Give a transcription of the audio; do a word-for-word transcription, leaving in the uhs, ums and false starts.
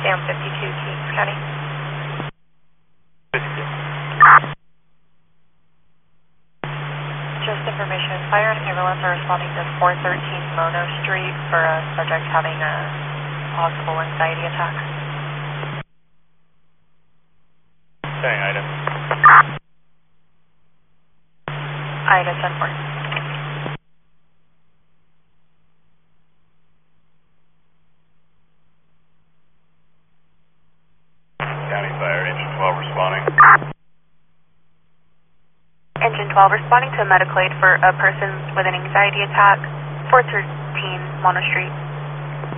Sam fifty-two, Kings County. Just information, fire and ambulance are responding to four thirteen Mono Street for a subject having a possible anxiety attack. Saying item. Ida ten four. County Fire, Engine twelve responding. Engine twelve responding to a medical aid for a person with an anxiety attack, four thirteen Mono Street.